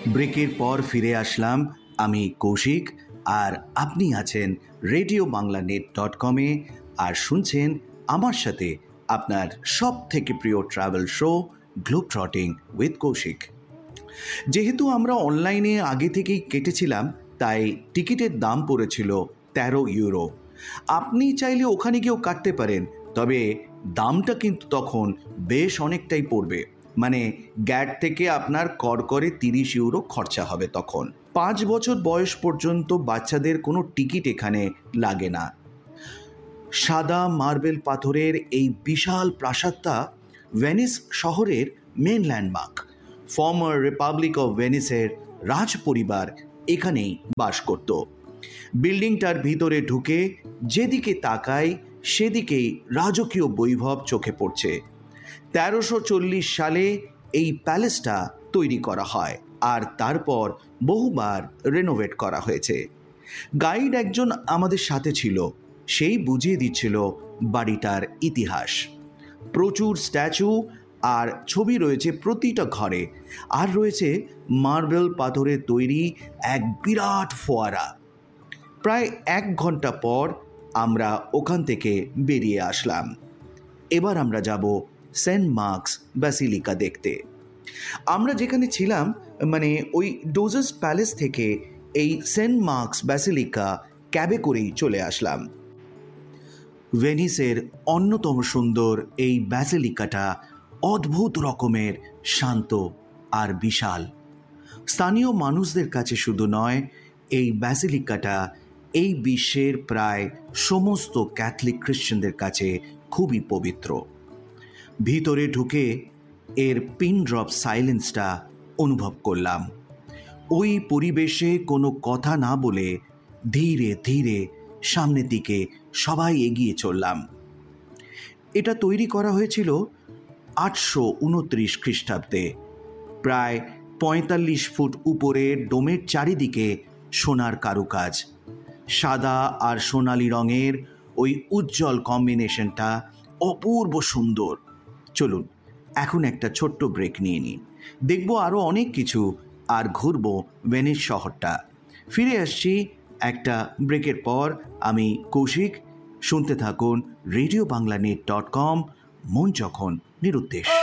ব্রেকের পর ফিরে আসলাম। আমি কৌশিক, আর আপনি আছেন রেডিও বাংলা net.com-এ আর শুনছেন আমার সাথে আপনার সব থেকে প্রিয় travel show globe ট্রটিং with Kaushik. যেহেতু আমরা অনলাইনে আগে থেকেই কেটেছিলাম, তাই টিকিটের দাম পড়েছিল 13 ইউরো। আপনি চাইলে ওখানে গিয়েও কাটতে পারেন, তবে দামটা কিন্তু তখন বেশ অনেকটাই পড়বে। মানে গ্যাট থেকে আপনার করকরে 30 ইউরো খরচা হবে তখন। 5 বছর বয়স পর্যন্ত বাচ্চাদের কোনো টিকিট এখানে লাগে না। সাদা মার্বেল পাথরের এই বিশাল প্রাসাদটা ভেনিস শহরের main landmark. Former Republic of ভেনিসের রাজ পরিবার এখানেই বাস করত। বিল্ডিংটার ভিতরে ঢুকে যেদিকে তাকাই সেদিকেই রাজকীয় বৈভব চোখে পড়ছে। 1340 সালে এই প্যালেসটা তৈরি করা হয়, আর তারপর বহুবার রেনোভেট করা হয়েছে। গাইড একজন আমাদের সাথে ছিল, সেই বুঝিয়ে দিচ্ছিল বাড়িটার ইতিহাস। প্রচুর স্ট্যাচু আর ছবি রয়েছে প্রতিটা ঘরে, আর রয়েছে মার্বেল পাথরের তৈরি এক বিরাট ফোয়ারা। প্রায় 1 ঘন্টা পর আমরা ওখান থেকে বেরিয়ে আসলাম। এবার আমরা যাব সেন্ট মার্কস ব্যাসিলিকা দেখতে। আমরা যেখানে ছিলাম, মানে ওই ডোজাস প্যালেস থেকে এই সেন্ট মার্কস ব্যাসিলিকা ক্যাবে করেই চলে আসলাম। ভেনিসের অন্যতম সুন্দর এই ব্যাসিলিকাটা অদ্ভুত রকমের শান্ত আর বিশাল। স্থানীয় মানুষদের কাছে শুধু নয়, এই ব্যাসিলিকাটা এই বিশ্বের প্রায় সমস্ত ক্যাথলিক খ্রিশ্চানদের কাছে খুবই পবিত্র। ভিতরে ঢুকে এর পিন ড্রপ সাইলেন্সটা অনুভব করলাম। ওই পরিবেশে কোনো কথা না বলে ধীরে ধীরে সামনের দিকে সবাই এগিয়ে চললাম। এটা তৈরি করা হয়েছিল 829 খ্রিস্টাব্দে। প্রায় 45 ফুট উপরে ডোমের চারিদিকে সোনার কারুকাজ। সাদা আর সোনালি রঙের ওই উজ্জ্বল কম্বিনেশনটা অপূর্ব সুন্দর। চলুন এখন একটা ছোট্ট ব্রেক নিয়ে নিই, দেখব আরও অনেক কিছু, আর ঘুরব ভেনিস শহরটা। ফিরে আসছি একটা ব্রেকের পর। আমি কৌশিক, শুনতে থাকুন রেডিও বাংলা net.com, মন যখন নিরুদ্দেশ।